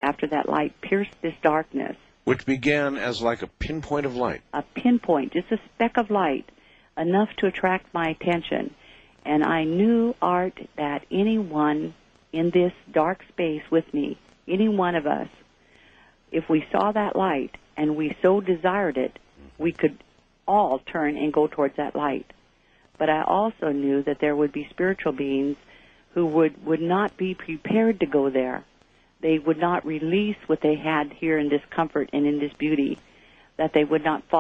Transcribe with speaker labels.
Speaker 1: after that light pierced this darkness.
Speaker 2: Which began as like a pinpoint of light.
Speaker 1: A pinpoint, just a speck of light, enough to attract my attention. And I knew, Art, that anyone in this dark space with me, any one of us, if we saw that light and we so desired it, we could all turn and go towards that light. But I also knew that there would be spiritual beings who would not be prepared to go there. They would not release what they had here in this comfort and in this beauty, that they would not follow